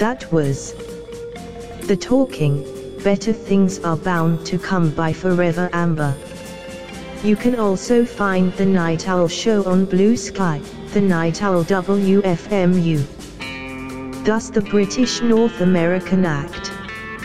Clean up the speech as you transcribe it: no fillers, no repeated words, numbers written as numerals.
That was The Talking, Better Things Are Bound to Come by Forever Amber. You can also find The Night Owl Show on Blue Sky, The Night Owl WFMU. Thus the British North American Act.